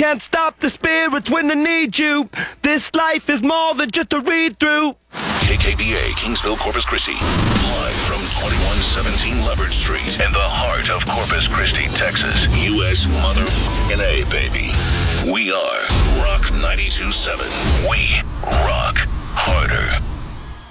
Can't stop the spirits when they need you. This life is more than just a read-through. KKBA, Kingsville, Corpus Christi. Live from 2117 Leopard Street in the heart of Corpus Christi, Texas. U.S. motherfucking A, baby. We are Rock 92.7. We rock harder.